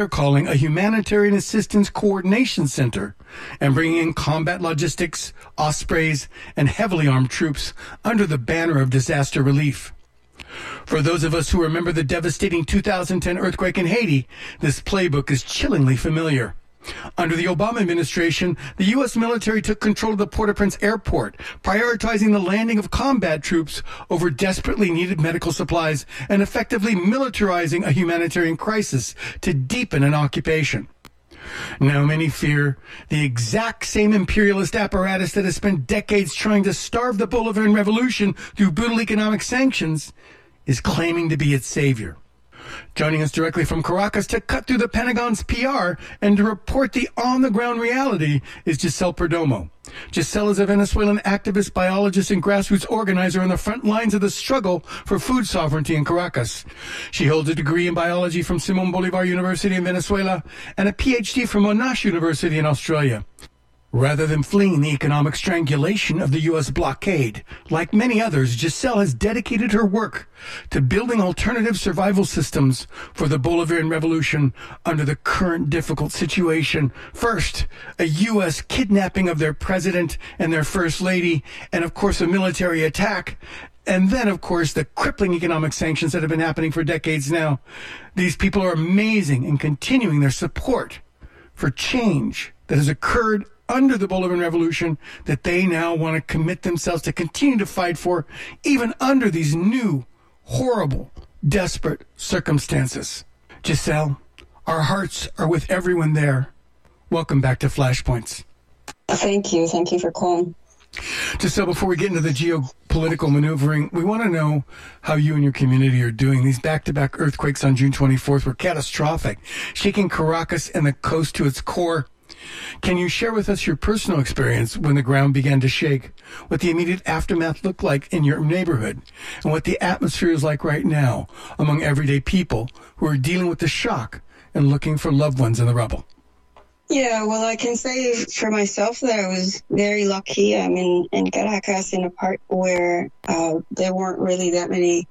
they're calling a Humanitarian Assistance Coordination Center and bringing in combat logistics, ospreys, and heavily armed troops under the banner of disaster relief. For those of us who remember the devastating 2010 earthquake in Haiti, this playbook is chillingly familiar. Under the Obama administration, the U.S. military took control of the Port-au-Prince airport, prioritizing the landing of combat troops over desperately needed medical supplies and effectively militarizing a humanitarian crisis to deepen an occupation. Now many fear the exact same imperialist apparatus that has spent decades trying to starve the Bolivarian Revolution through brutal economic sanctions is claiming to be its savior. Joining us directly from Caracas to cut through the Pentagon's PR and to report the on-the-ground reality is Giselle Perdomo. Giselle is a Venezuelan activist, biologist, and grassroots organizer on the front lines of the struggle for food sovereignty in Caracas. She holds a degree in biology from Simón Bolívar University in Venezuela and a PhD from Monash University in Australia. Rather than fleeing the economic strangulation of the U.S. blockade, like many others, Giselle has dedicated her work to building alternative survival systems for the Bolivarian Revolution under the current difficult situation. First, a U.S. kidnapping of their president and their first lady, and of course a military attack. And then, of course, the crippling economic sanctions that have been happening for decades now. These people are amazing in continuing their support for change that has occurred under the Bolivarian Revolution that they now want to commit themselves to continue to fight for, even under these new, horrible, desperate circumstances. Giselle, our hearts are with everyone there. Welcome back to Flashpoints. Thank you. Thank you for calling. Giselle, before we get into the geopolitical maneuvering, we want to know how you and your community are doing. These back-to-back earthquakes on June 24th were catastrophic, shaking Caracas and the coast to its core. Can you share with us your personal experience when the ground began to shake, what the immediate aftermath looked like in your neighborhood, and what the atmosphere is like right now among everyday people who are dealing with the shock and looking for loved ones in the rubble? Yeah, well, I can say for myself that I was very lucky. I'm in Caracas in a part where there weren't really that many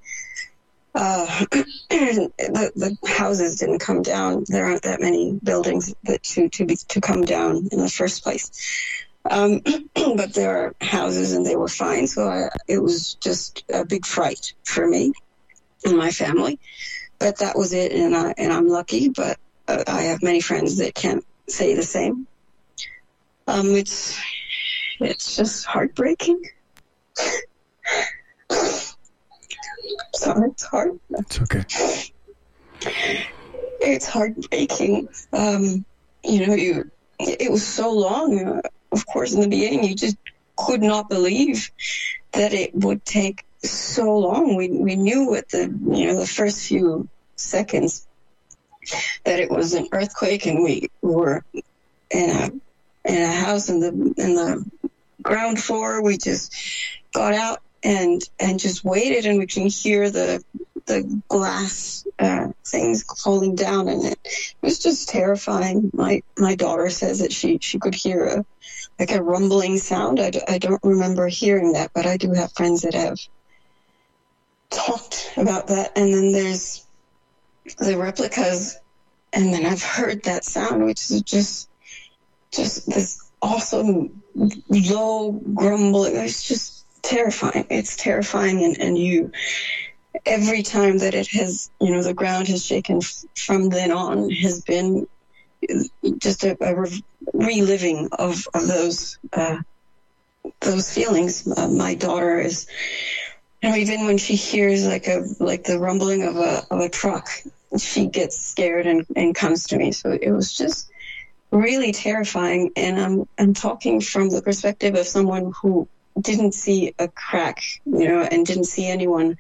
the houses didn't come down. There aren't that many buildings that to come down in the first place. But there are houses and they were fine. So it was just a big fright for me and my family. But that was it. And I'm lucky, but I have many friends that can't say the same. It's just heartbreaking. Sorry, it's hard. It's okay. It's heartbreaking. It was so long. Of course, in the beginning, you just could not believe that it would take so long. We knew at the first few seconds that it was an earthquake, and we were in a house in the ground floor. We just got out and just waited, and we can hear the glass things falling down, and it was just terrifying. My daughter says that she could hear a rumbling sound. I don't remember hearing that, but I do have friends that have talked about that. And then there's the replicas, and then I've heard that sound, which is just this awesome low grumbling. It's just terrifying. It's terrifying, and you, every time that it has, the ground has shaken from then on, has been just a reliving of those feelings. My daughter is, even when she hears like the rumbling of a truck, she gets scared and comes to me. So it was just really terrifying. And I'm talking from the perspective of someone who didn't see a crack, and didn't see anyone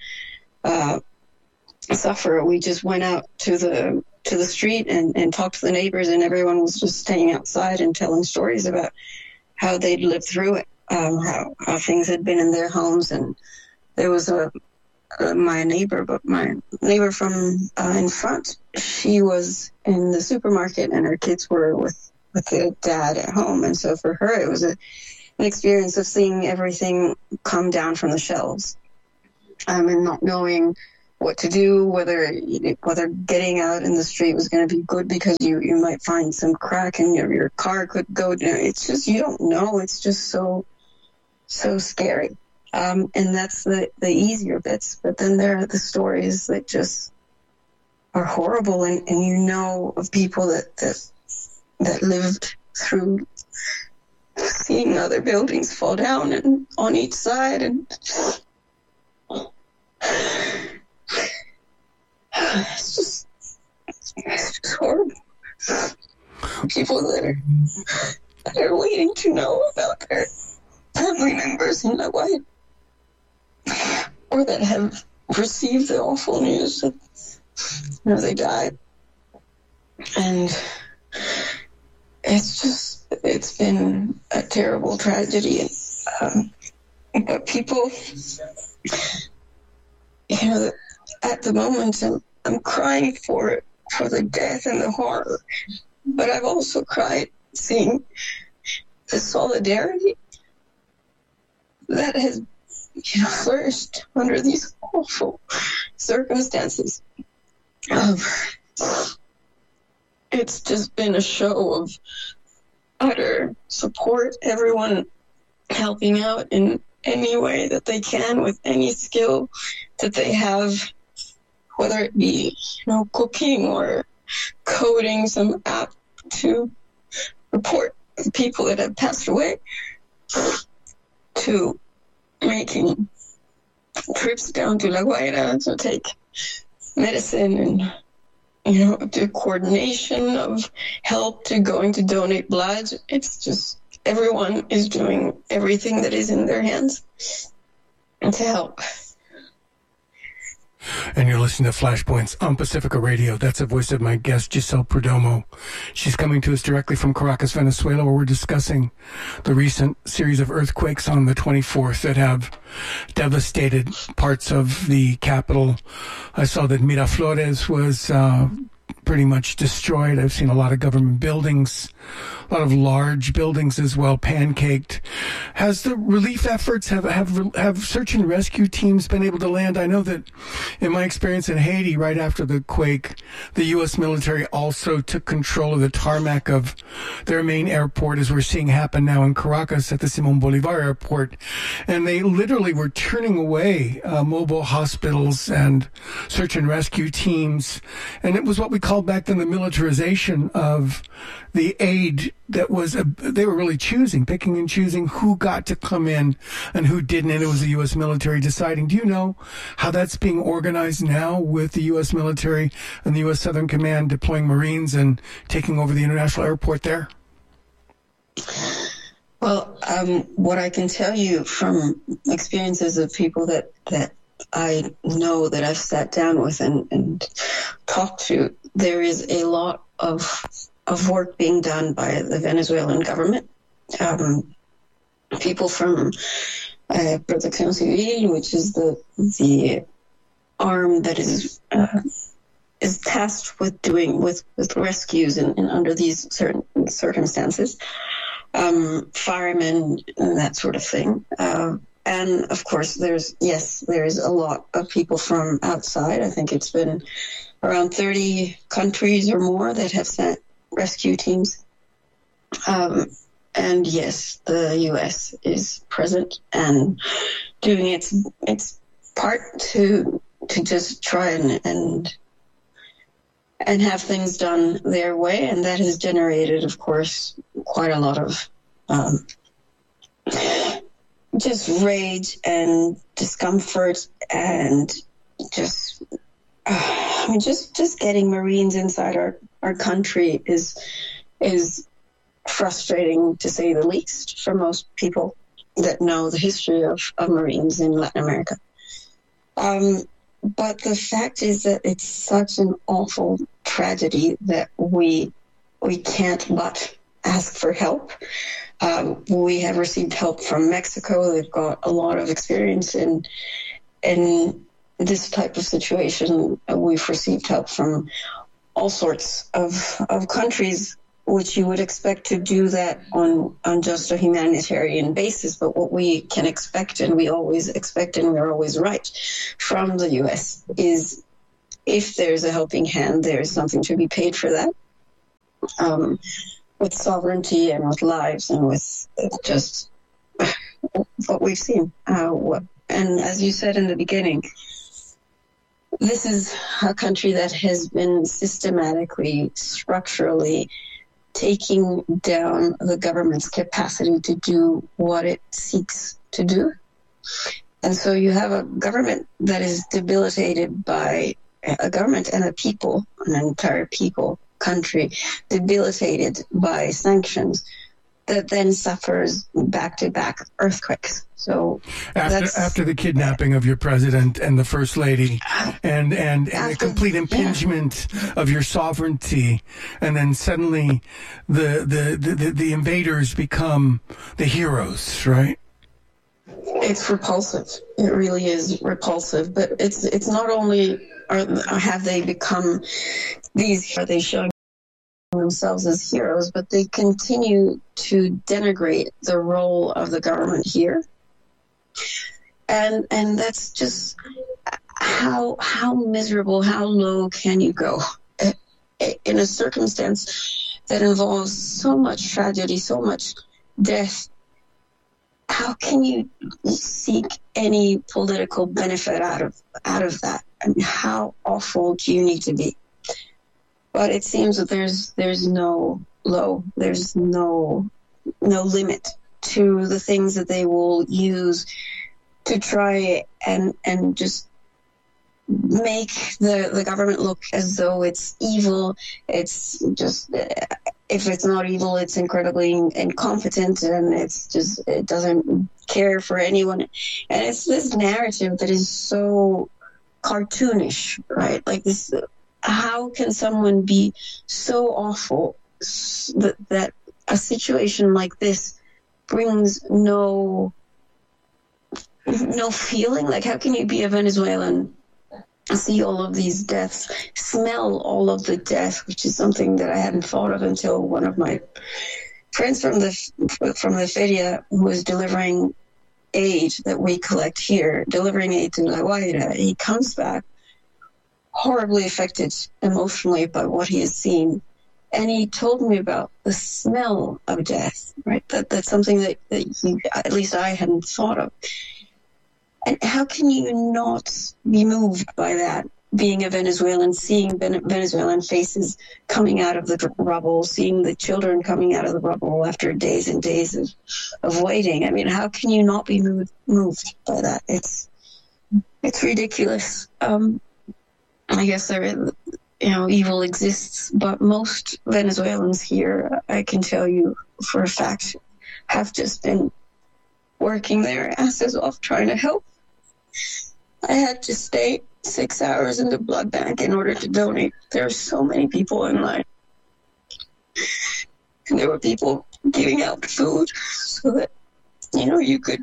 suffer. We just went out to the street and talked to the neighbors, and everyone was just staying outside and telling stories about how they'd lived through it, how things had been in their homes. And there was my neighbor from in front. She was in the supermarket, and her kids were with the dad at home. And so for her, it was an experience of seeing everything come down from the shelves, and not knowing what to do, whether getting out in the street was going to be good because you might find some crack and your car could go down. It's just, you don't know. It's just so scary. And that's the easier bits. But then there are the stories that just are horrible, and you know of people that lived through seeing other buildings fall down and on each side, and it's just horrible. People that are waiting to know about their family members in La Guaira, or that have received the awful news that they died. And it's been a terrible tragedy. But people, at the moment, I'm crying for the death and the horror. But I've also cried seeing the solidarity that has flourished under these awful circumstances. It's just been a show of utter support, everyone helping out in any way that they can with any skill that they have, whether it be cooking or coding some app to report people that have passed away, to making trips down to La Guaira to take medicine, and the coordination of help, to going to donate blood. It's just everyone is doing everything that is in their hands to help. And you're listening to Flashpoints on Pacifica Radio. That's the voice of my guest, Giselle Perdomo. She's coming to us directly from Caracas, Venezuela, where we're discussing the recent series of earthquakes on the 24th that have devastated parts of the capital. I saw that Miraflores was pretty much destroyed. I've seen a lot of government buildings, a lot of large buildings as well, pancaked. Has the relief efforts, have search and rescue teams been able to land? I know that in my experience in Haiti, right after the quake, the U.S. military also took control of the tarmac of their main airport, as we're seeing happen now in Caracas at the Simón Bolívar airport. And they literally were turning away mobile hospitals and search and rescue teams. And it was what we called back then the militarization of the aid that was, they were really picking and choosing who got to come in and who didn't, and it was the U.S. military deciding. Do you know how that's being organized now with the U.S. military and the U.S. Southern Command deploying Marines and taking over the international airport there? Well, what I can tell you from experiences of people that I know, that I've sat down with and talked to, there is a lot of work being done by the Venezuelan government. People from Protección Civil, which is the arm that is tasked with doing with rescues and under these certain circumstances, firemen and that sort of thing. And of course, there is a lot of people from outside. I think it's been around 30 countries or more that have sent rescue teams. And yes, the U.S. is present and doing its part to just try and have things done their way. And that has generated, of course, quite a lot of just rage and discomfort, and just getting Marines inside our country is frustrating, to say the least, for most people that know the history of Marines in Latin America. But the fact is that it's such an awful tragedy that we can't but ask for help. We have received help from Mexico. They've got a lot of experience in this type of situation. We've received help from all sorts of countries which you would expect to do that on just a humanitarian basis. But what we can expect, and we always expect, and we're always right, from the U.S. is if there's a helping hand, there's something to be paid for that, with sovereignty and with lives and with just what we've seen. And as you said in the beginning, this is a country that has been systematically, structurally taking down the government's capacity to do what it seeks to do. And so you have a government that is debilitated by a government and a people, an entire country, debilitated by sanctions, that then suffers back-to-back earthquakes. So after the kidnapping of your president and the first lady, and the complete impingement of your sovereignty, and then suddenly the invaders become the heroes, right? It's repulsive. It really is repulsive. But it's not only have they become these, are they showing themselves as heroes, but they continue to denigrate the role of the government here. And that's just how miserable, how low can you go in a circumstance that involves so much tragedy, so much death? How can you seek any political benefit out of that? I mean, how awful do you need to be? But it seems that there's no low, there's no limit to the things that they will use to try and just make the government look as though it's evil. It's just, if it's not evil, it's incredibly incompetent, and it doesn't care for anyone. And it's this narrative that is so cartoonish, right? Like this, how can someone be so awful that a situation like this brings no feeling? Like, how can you be a Venezuelan, see all of these deaths, smell all of the death, which is something that I hadn't thought of until one of my friends from the Feria, who was delivering aid that we collect here, delivering aid to La Guaira, he comes back horribly affected emotionally by what he has seen. And he told me about the smell of death, right? That's something that at least I hadn't thought of. And how can you not be moved by that, being a Venezuelan, seeing Venezuelan faces coming out of the rubble, seeing the children coming out of the rubble after days and days of waiting? I mean, how can you not be moved by that? It's ridiculous. I guess evil exists, but most Venezuelans here, I can tell you for a fact, have just been working their asses off trying to help. I had to stay 6 hours in the blood bank in order to donate. There are so many people in line. And there were people giving out food so that, you could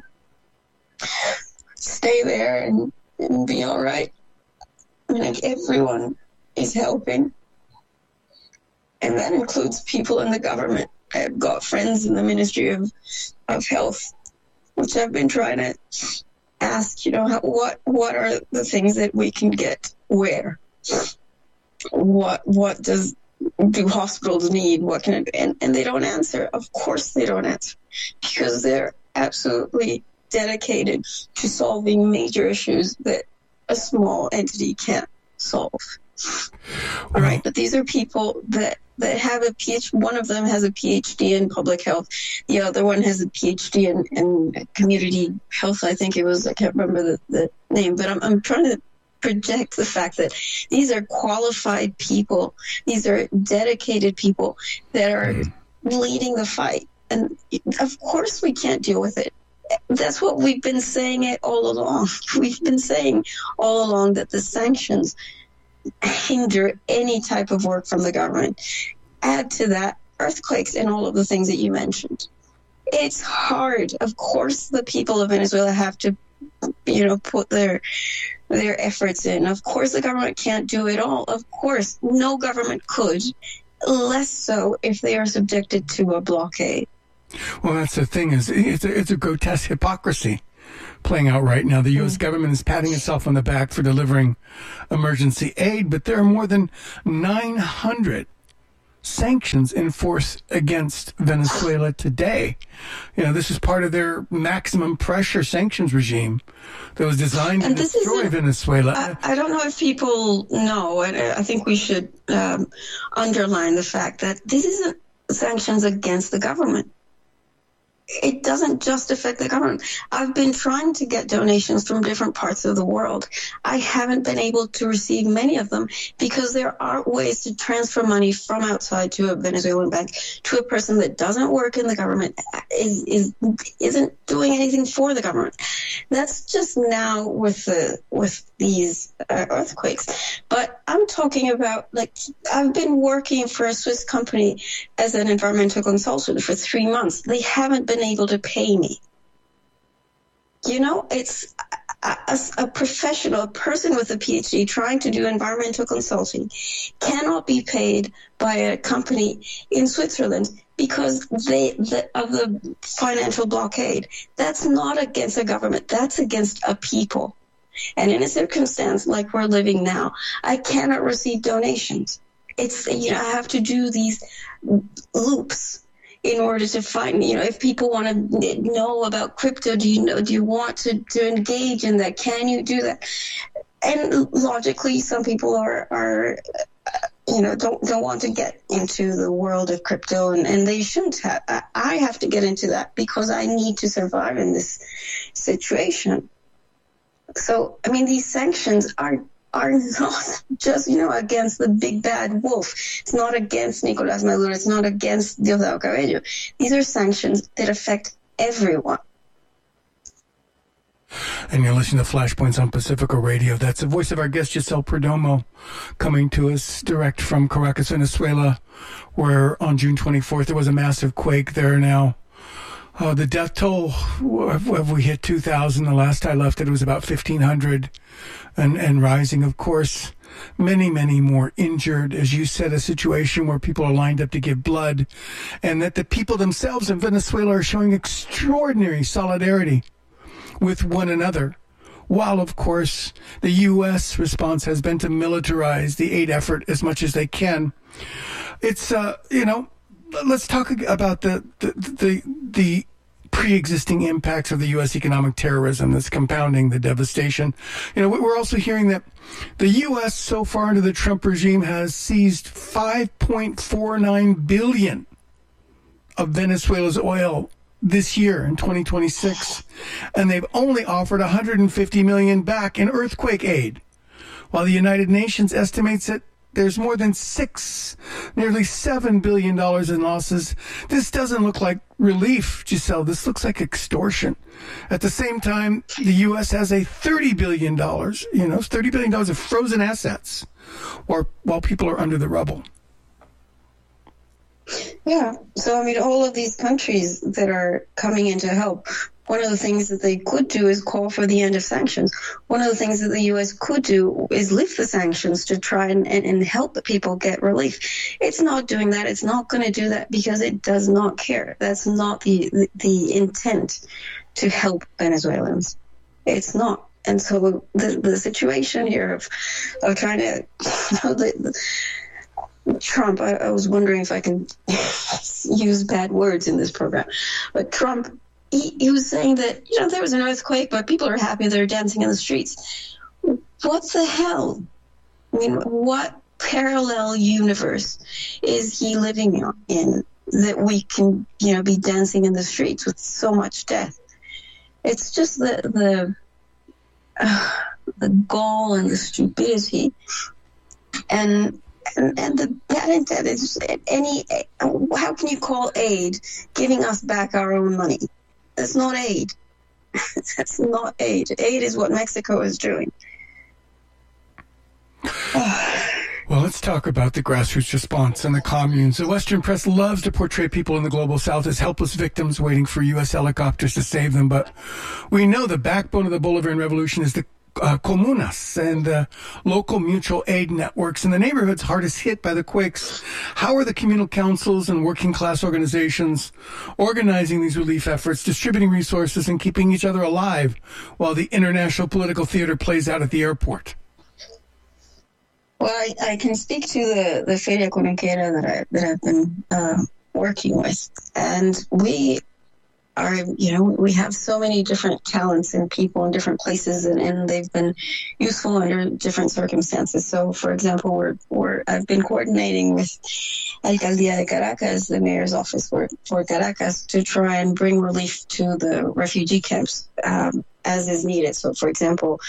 stay there and be all right. I mean, like, everyone is helping. And that includes people in the government. I've got friends in the Ministry of Health, which I've been trying to ask, what are the things that we can get where? What do hospitals need? What can and they don't answer. Of course they don't answer, because they're absolutely dedicated to solving major issues that a small entity can't solve. All right, but these are people that have a PhD. One of them has a PhD in public health. The other one has a PhD in community health. I think it was. I can't remember the name, but I'm trying to project the fact that these are qualified people. These are dedicated people that are leading the fight. And of course we can't deal with it. That's what we've been saying it all along. We've been saying all along that the sanctions hinder any type of work from the government. Add to that earthquakes and all of the things that you mentioned. It's hard. Of course the people of Venezuela have to, put their efforts in. Of course the government can't do it all. Of course no government could less so if they are subjected to a blockade. Well, that's the thing, is it's a grotesque hypocrisy playing out right now. The U.S. government is patting itself on the back for delivering emergency aid, but there are more than 900 sanctions in force against Venezuela today. You know, this is part of their maximum pressure sanctions regime that was designed to destroy Venezuela. I don't know if people know, and I think we should underline the fact that this isn't sanctions against the government. It doesn't just affect the government. I've been trying to get donations from different parts of the world. I haven't been able to receive many of them because there aren't ways to transfer money from outside to a Venezuelan bank to a person that doesn't work in the government, isn't doing anything for the government. That's just now with these earthquakes. But I'm talking about, like, I've been working for a Swiss company as an environmental consultant for 3 months. They haven't been able to pay me. You know, it's a professional, a person with a PhD trying to do environmental consulting cannot be paid by a company in Switzerland because of the financial blockade. That's not against a government. That's against a people. And in a circumstance like we're living now, I cannot receive donations. It's, you know, I have to do these loops in order to find, you know, if people want to know about crypto, do you want to engage in that? Can you do that? And logically, some people are you know, don't want to get into the world of crypto, and they shouldn't have. I have to get into that because I need to survive in this situation. So, I mean, these sanctions are not just, you know, against the big bad wolf. It's not against Nicolás Maduro. It's not against Diosdado Cabello. These are sanctions that affect everyone. And you're listening to Flashpoints on Pacifica Radio. That's the voice of our guest, Giselle Perdomo, coming to us direct from Caracas, Venezuela, where on June 24th there was a massive quake there now. The death toll, have we hit 2,000? The last I left it was about 1,500 and rising, of course. Many, many more injured. As you said, a situation where people are lined up to give blood, and that the people themselves in Venezuela are showing extraordinary solidarity with one another. While, of course, the U.S. response has been to militarize the aid effort as much as they can. It's, you know, let's talk about the pre-existing impacts of the U.S. economic terrorism that's compounding the devastation. You know, we're also hearing that the U.S. so far under the Trump regime has seized $5.49 billion of Venezuela's oil this year in 2026, and they've only offered $150 million back in earthquake aid, while the United Nations estimates that there's more than nearly $7 billion in losses. This doesn't look like relief, Giselle. This looks like extortion. At the same time, the U.S. has a $30 billion, $30 billion of frozen assets while people are under the rubble. Yeah. So, I mean, all of these countries that are coming in to help, one of the things that they could do is call for the end of sanctions. One of the things that the U.S. could do is lift the sanctions to try and help the people get relief. It's not doing that. It's not going to do that because it does not care. That's not the intent to help Venezuelans. It's not. And so the situation here of trying to, Trump, I was wondering if I can use bad words in this program, but Trump, he was saying that, you know, there was an earthquake, but people are happy, they're dancing in the streets. What the hell? I mean, what parallel universe is he living in that we can, you know, be dancing in the streets with so much death? It's just the gall and the stupidity and the bad intent is how can you call aid giving us back our own money? That's not aid. That's not aid. Aid is what Mexico is doing. Well, let's talk about the grassroots response and the communes. The Western press loves to portray people in the global south as helpless victims waiting for U.S. helicopters to save them, but we know the backbone of the Bolivarian Revolution is the comunas and the local mutual aid networks in the neighborhoods hardest hit by the quakes. How are the communal councils and working class organizations organizing these relief efforts, distributing resources, and keeping each other alive while the international political theater plays out at the airport? Well, I can speak to the Feria Conequera that I've been working with, and we have so many different talents and people in different places, and they've been useful under different circumstances. So, for example, I've been coordinating with Alcaldía de Caracas, the mayor's office for Caracas, to try and bring relief to the refugee camps as is needed. So, for example,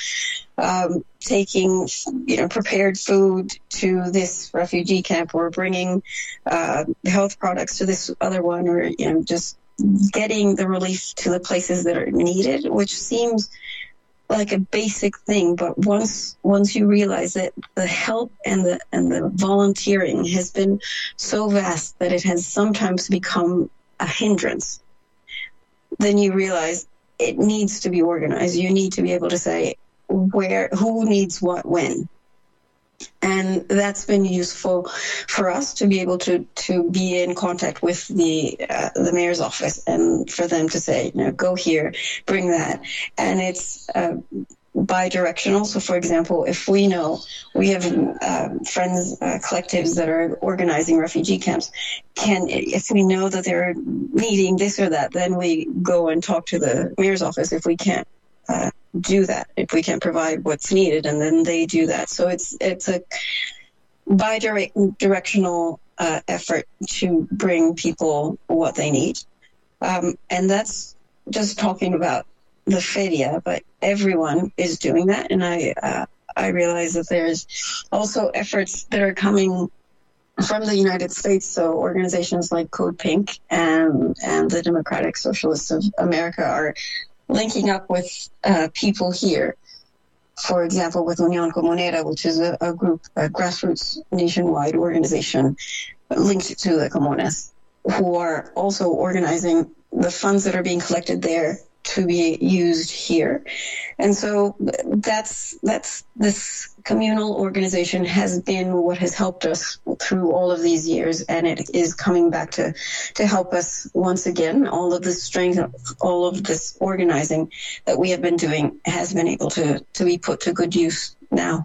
taking prepared food to this refugee camp, or bringing health products to this other one, or just getting the relief to the places that are needed, which seems like a basic thing, but once you realize that the help and the volunteering has been so vast that it has sometimes become a hindrance, then you realize it needs to be organized. You need to be able to say who needs what when. And that's been useful for us to be able to be in contact with the mayor's office, and for them to say, go here, bring that. And it's bi-directional. So, for example, if we know we have friends, collectives that are organizing refugee camps, if we know that they're needing this or that, then we go and talk to the mayor's office if we can't do that, if we can't provide what's needed, and then they do that. So it's a bi-directional effort to bring people what they need. And that's just talking about the feria, but everyone is doing that. And I realize that there's also efforts that are coming from the United States. So organizations like Code Pink and the Democratic Socialists of America are linking up with people here. For example, with Unión Comunera, which is a group, a grassroots nationwide organization linked to the comunas, who are also organizing the funds that are being collected there to be used here. And so that's this communal organization has been what has helped us through all of these years, and it is coming back to help us once again. All of this strength, all of this organizing that we have been doing has been able to be put to good use now.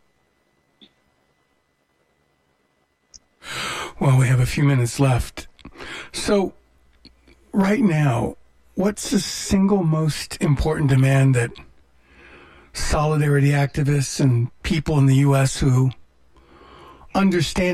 Well, we have a few minutes left. So right now, what's the single most important demand that solidarity activists and people in the U.S. who understand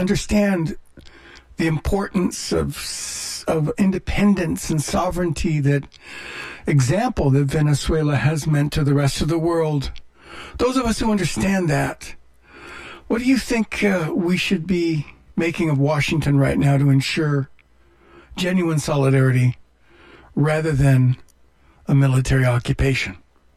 the importance of independence and sovereignty, that example that Venezuela has meant to the rest of the world, those of us who understand that, what do you think we should be making of Washington right now to ensure genuine solidarity rather than a military occupation?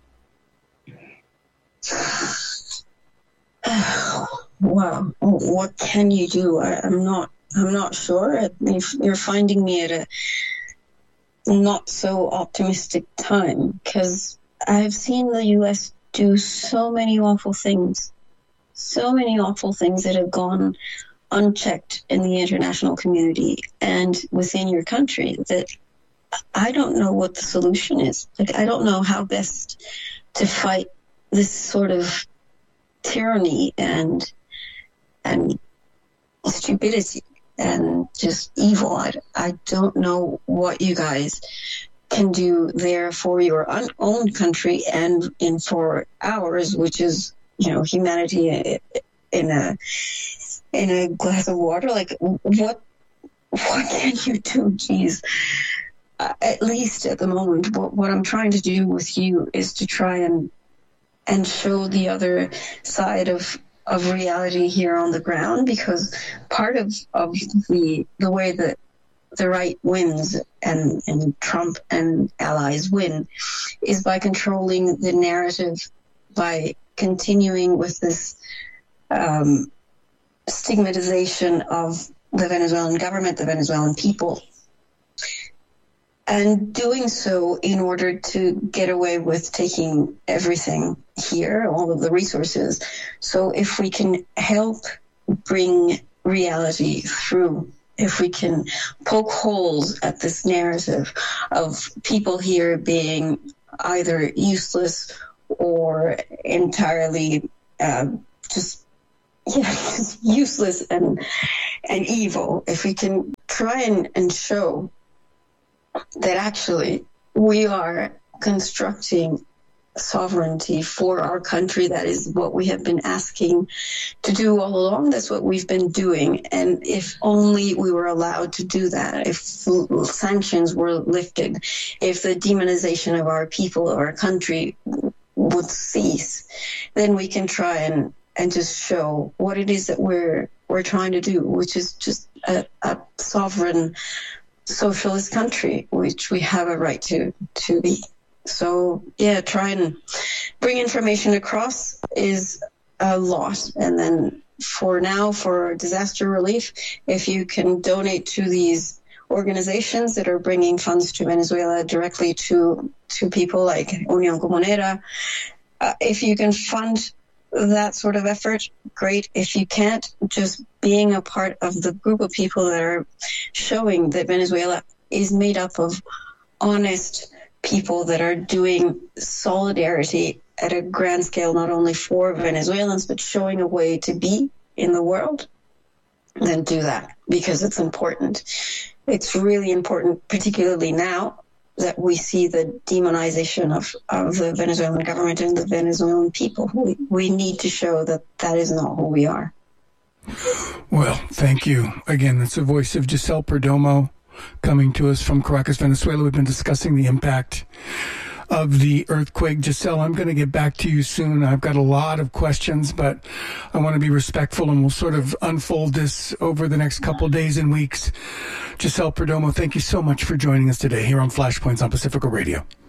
Wow, what can you do? I'm not sure. You're finding me at a not so optimistic time, because I've seen the U.S. do so many awful things that have gone unchecked in the international community and within your country, that I don't know what the solution is. I don't know how best to fight this sort of tyranny and stupidity and just evil. I don't know what you guys can do there for your own country and for ours, which is, humanity in a glass of water. Like, what can you do? Geez. At least at the moment, what I'm trying to do with you is to try and show the other side of reality here on the ground, because part of the way that the right wins and Trump and allies win is by controlling the narrative, by continuing with this stigmatization of the Venezuelan government, the Venezuelan people, and doing so in order to get away with taking everything here, all of the resources. So if we can help bring reality through, if we can poke holes at this narrative of people here being either useless or entirely just useless and evil, if we can try and show that actually we are constructing sovereignty for our country, that is what we have been asking to do all along. That's what we've been doing. And if only we were allowed to do that, if sanctions were lifted, if the demonization of our people, our country would cease, then we can try and just show what it is that we're trying to do, which is just a sovereign socialist country, which we have a right to be. So, yeah, try and bring information across is a lot. And then for now, for disaster relief, if you can donate to these organizations that are bringing funds to Venezuela directly to people like Unión Comunera, if you can fund that sort of effort, great. If you can't, just being a part of the group of people that are showing that Venezuela is made up of honest people that are doing solidarity at a grand scale, not only for Venezuelans, but showing a way to be in the world, then do that, because it's important. It's really important, particularly now that we see the demonization of the Venezuelan government and the Venezuelan people. We need to show that that is not who we are. Well, thank you. Again, that's the voice of Giselle Perdomo, coming to us from Caracas, Venezuela. We've been discussing the impact of the earthquake. Giselle, I'm going to get back to you soon. I've got a lot of questions, but I want to be respectful, and we'll sort of unfold this over the next couple of days and weeks. Giselle Perdomo, thank you so much for joining us today here on Flashpoints on Pacifica Radio.